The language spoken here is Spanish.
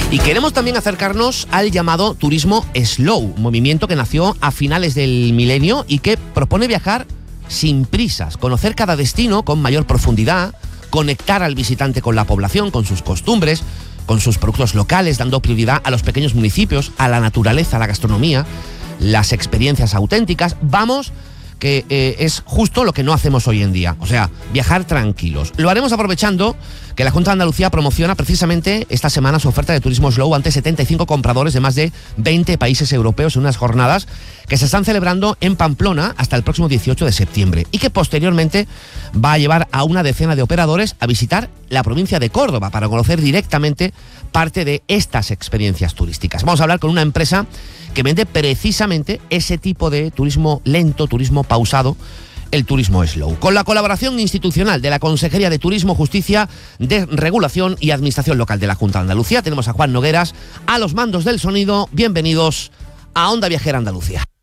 Y queremos también acercarnos al llamado turismo slow, un movimiento que nació a finales del milenio y que propone viajar sin prisas, conocer cada destino con mayor profundidad, conectar al visitante con la población, con sus costumbres, con sus productos locales, dando prioridad a los pequeños municipios, a la naturaleza, a la gastronomía, las experiencias auténticas. Vamos, que es justo lo que no hacemos hoy en día, o sea, viajar tranquilos. Lo haremos aprovechando que la Junta de Andalucía promociona precisamente esta semana su oferta de turismo slow ante 75 compradores de más de 20 países europeos en unas jornadas que se están celebrando en Pamplona hasta el próximo 18 de septiembre y que posteriormente va a llevar a una decena de operadores a visitar la provincia de Córdoba para conocer directamente parte de estas experiencias turísticas. Vamos a hablar con una empresa que vende precisamente ese tipo de turismo lento, turismo pausado, el turismo slow. Con la colaboración institucional de la Consejería de Turismo, Justicia, Regulación y Administración Local de la Junta de Andalucía, tenemos a Juan Nogueras a los mandos del sonido. Bienvenidos a Onda Viajera Andalucía.